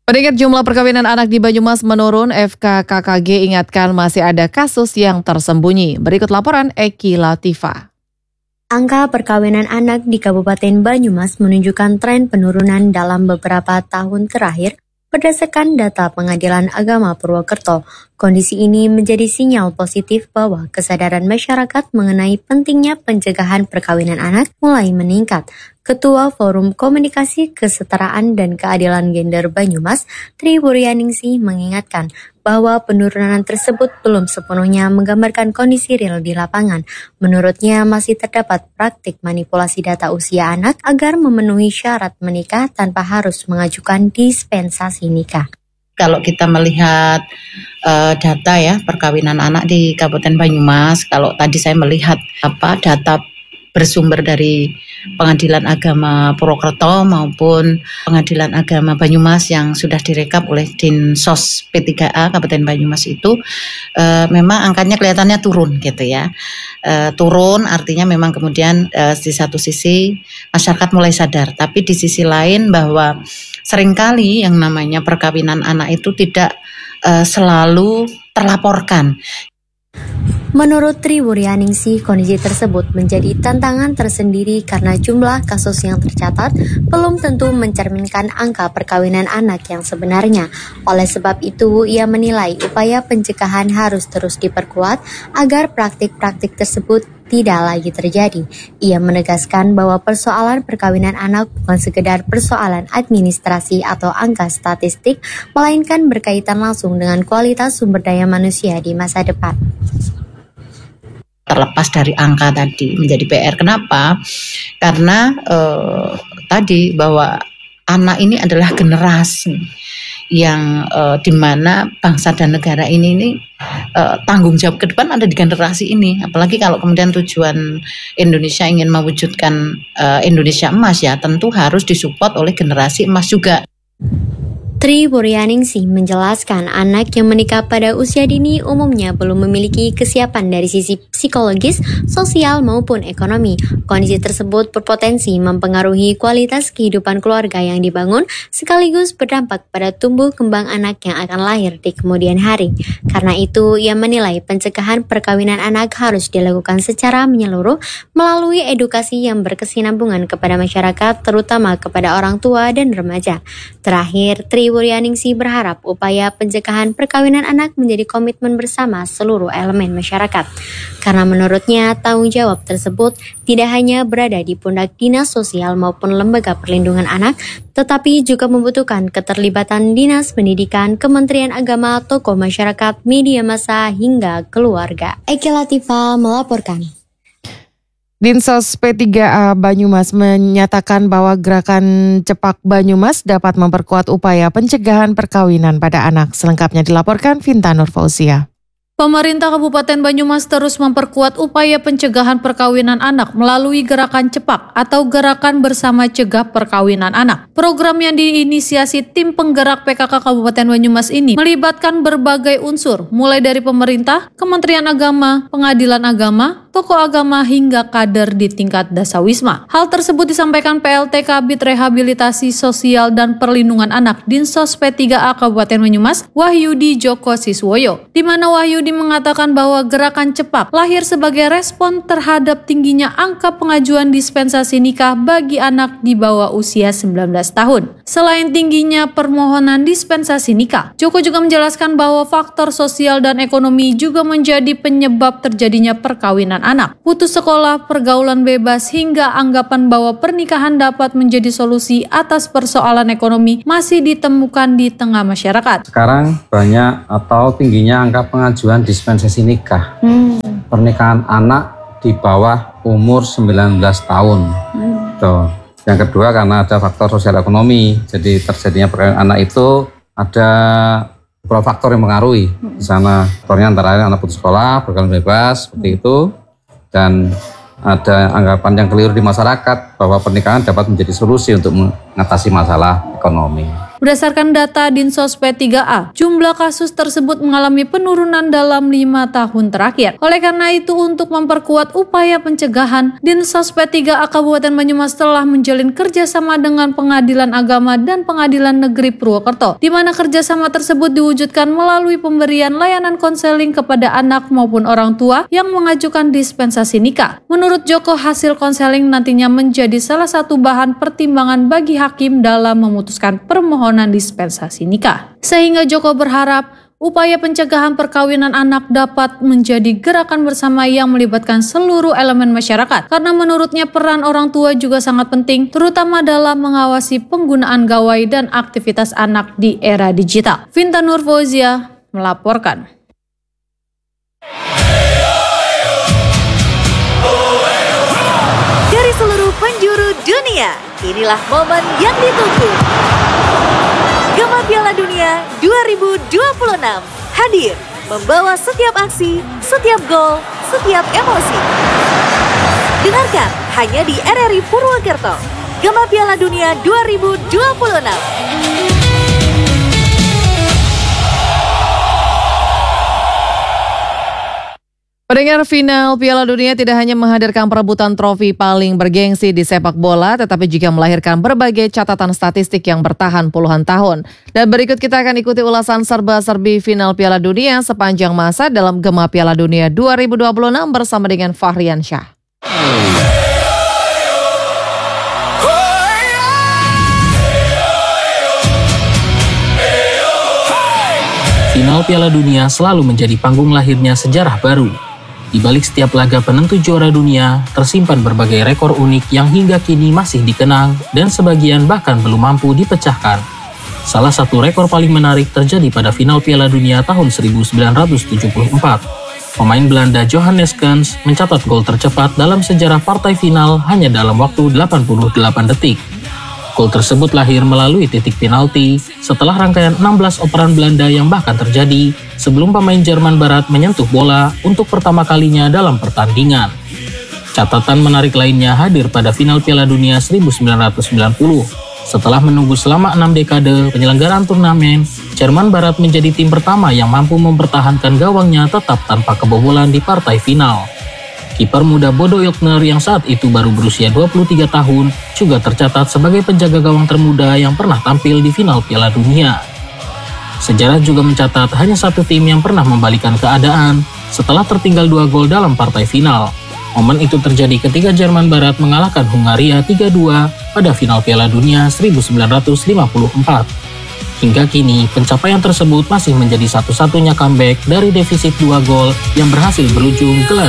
Mengingat jumlah perkawinan anak di Banyumas menurun, FKKKG ingatkan masih ada kasus yang tersembunyi. Berikut laporan Eki Latifah. Angka perkawinan anak di Kabupaten Banyumas menunjukkan tren penurunan dalam beberapa tahun terakhir. Berdasarkan data Pengadilan Agama Purwokerto, kondisi ini menjadi sinyal positif bahwa kesadaran masyarakat mengenai pentingnya pencegahan perkawinan anak mulai meningkat. Ketua Forum Komunikasi Kesetaraan dan Keadilan Gender Banyumas, Tri Wuryaningsih mengingatkan bahwa penurunan tersebut belum sepenuhnya menggambarkan kondisi real di lapangan. Menurutnya masih terdapat praktik manipulasi data usia anak agar memenuhi syarat menikah tanpa harus mengajukan dispensasi nikah. Kalau kita melihat data ya perkawinan anak di Kabupaten Banyumas, kalau tadi saya melihat data bersumber dari Pengadilan Agama Purwokerto maupun Pengadilan Agama Banyumas yang sudah direkap oleh Dinsos P3A Kabupaten Banyumas itu memang angkanya kelihatannya turun gitu ya. Turun artinya memang kemudian di satu sisi masyarakat mulai sadar, tapi di sisi lain bahwa seringkali yang namanya perkawinan anak itu tidak selalu terlaporkan. Menurut Tri Wuryaningsih, kondisi tersebut menjadi tantangan tersendiri karena jumlah kasus yang tercatat belum tentu mencerminkan angka perkawinan anak yang sebenarnya. Oleh sebab itu, ia menilai upaya pencegahan harus terus diperkuat agar praktik-praktik tersebut tidak lagi terjadi. Ia menegaskan bahwa persoalan perkawinan anak bukan sekedar persoalan administrasi atau angka statistik, melainkan berkaitan langsung dengan kualitas sumber daya manusia di masa depan. Terlepas dari angka tadi menjadi PR. Kenapa? Karena tadi bahwa anak ini adalah generasi yang dimana bangsa dan negara ini tanggung jawab ke depan ada di generasi ini. Apalagi kalau kemudian tujuan Indonesia ingin mewujudkan Indonesia emas, ya tentu harus disupport oleh generasi emas juga. Tri Wuryaningsih menjelaskan anak yang menikah pada usia dini umumnya belum memiliki kesiapan dari sisi psikologis, sosial maupun ekonomi. Kondisi tersebut berpotensi mempengaruhi kualitas kehidupan keluarga yang dibangun sekaligus berdampak pada tumbuh kembang anak yang akan lahir di kemudian hari. Karena itu, ia menilai pencegahan perkawinan anak harus dilakukan secara menyeluruh melalui edukasi yang berkesinambungan kepada masyarakat, terutama kepada orang tua dan remaja. Terakhir, Tri Wuryaningsih berharap upaya pencegahan perkawinan anak menjadi komitmen bersama seluruh elemen masyarakat. Karena menurutnya tanggung jawab tersebut tidak hanya berada di pundak dinas sosial maupun lembaga perlindungan anak, tetapi juga membutuhkan keterlibatan dinas pendidikan, Kementerian Agama, tokoh masyarakat, media massa, hingga keluarga. Eki Latifah melaporkan. Dinsos P3A Banyumas menyatakan bahwa gerakan Cepak Banyumas dapat memperkuat upaya pencegahan perkawinan pada anak. Selengkapnya dilaporkan Vinta Nurfauzia. Pemerintah Kabupaten Banyumas terus memperkuat upaya pencegahan perkawinan anak melalui gerakan Cepak atau Gerakan Bersama Cegah Perkawinan Anak. Program yang diinisiasi tim penggerak PKK Kabupaten Banyumas ini melibatkan berbagai unsur, mulai dari pemerintah, Kementerian Agama, Pengadilan Agama, tokoh agama hingga kader di tingkat dasawisma. Hal tersebut disampaikan PLT Kabid Rehabilitasi Sosial dan Perlindungan Anak Dinsos P3A Kabupaten Banyumas, Wahyudi Joko Siswoyo, di mana Wahyudi mengatakan bahwa gerakan Cepak lahir sebagai respon terhadap tingginya angka pengajuan dispensasi nikah bagi anak di bawah usia 19 tahun. Selain tingginya permohonan dispensasi nikah, Joko juga menjelaskan bahwa faktor sosial dan ekonomi juga menjadi penyebab terjadinya perkawinan anak. Putus sekolah, pergaulan bebas, hingga anggapan bahwa pernikahan dapat menjadi solusi atas persoalan ekonomi masih ditemukan di tengah masyarakat. Sekarang banyak atau tingginya angka pengajuan dispensasi nikah. Pernikahan anak di bawah umur 19 tahun. Tuh. Yang kedua karena ada faktor sosial ekonomi. Jadi terjadinya perkawinan anak itu ada beberapa faktor yang mengaruhi. Di sana faktornya antara lain anak putus sekolah, pergaulan bebas, seperti itu. Dan ada anggapan yang keliru di masyarakat bahwa pernikahan dapat menjadi solusi untuk mengatasi masalah ekonomi. Berdasarkan data Dinsos P3A, jumlah kasus tersebut mengalami penurunan dalam 5 tahun terakhir. Oleh karena itu, untuk memperkuat upaya pencegahan, Dinsos P3A Kabupaten Banyumas telah menjalin kerjasama dengan Pengadilan Agama dan Pengadilan Negeri Purwokerto, di mana kerjasama tersebut diwujudkan melalui pemberian layanan konseling kepada anak maupun orang tua yang mengajukan dispensasi nikah. Menurut Joko, hasil konseling nantinya menjadi salah satu bahan pertimbangan bagi hakim dalam memutuskan permohonan dispensasi nikah. Sehingga Joko berharap upaya pencegahan perkawinan anak dapat menjadi gerakan bersama yang melibatkan seluruh elemen masyarakat, karena menurutnya peran orang tua juga sangat penting, terutama dalam mengawasi penggunaan gawai dan aktivitas anak di era digital. Vinta Nur Fauzia melaporkan. Dari seluruh penjuru dunia, inilah momen yang ditunggu. Gema Piala Dunia 2026 hadir membawa setiap aksi, setiap gol, setiap emosi. Dengarkan hanya di RRI Purwokerto. Gema Piala Dunia 2026. Pendengar, final Piala Dunia tidak hanya menghadirkan perebutan trofi paling bergengsi di sepak bola, tetapi juga melahirkan berbagai catatan statistik yang bertahan puluhan tahun. Dan berikut kita akan ikuti ulasan serba-serbi final Piala Dunia sepanjang masa dalam Gema Piala Dunia 2026 bersama dengan Fahrian Syah. Final Piala Dunia selalu menjadi panggung lahirnya sejarah baru. Di balik setiap laga penentu juara dunia, tersimpan berbagai rekor unik yang hingga kini masih dikenang dan sebagian bahkan belum mampu dipecahkan. Salah satu rekor paling menarik terjadi pada final Piala Dunia tahun 1974. Pemain Belanda Johannes Kens mencatat gol tercepat dalam sejarah partai final hanya dalam waktu 88 detik. Gol tersebut lahir melalui titik penalti setelah rangkaian 16 operan Belanda yang bahkan terjadi sebelum pemain Jerman Barat menyentuh bola untuk pertama kalinya dalam pertandingan. Catatan menarik lainnya hadir pada final Piala Dunia 1990. Setelah menunggu selama 6 dekade penyelenggaraan turnamen, Jerman Barat menjadi tim pertama yang mampu mempertahankan gawangnya tetap tanpa kebobolan di partai final. Kiper muda Bodo Illner yang saat itu baru berusia 23 tahun juga tercatat sebagai penjaga gawang termuda yang pernah tampil di final Piala Dunia. Sejarah juga mencatat hanya satu tim yang pernah membalikan keadaan setelah tertinggal 2 gol dalam partai final. Momen itu terjadi ketika Jerman Barat mengalahkan Hungaria 3-2 pada final Piala Dunia 1954. Hingga kini, pencapaian tersebut masih menjadi satu-satunya comeback dari defisit 2 gol yang berhasil berujung gelar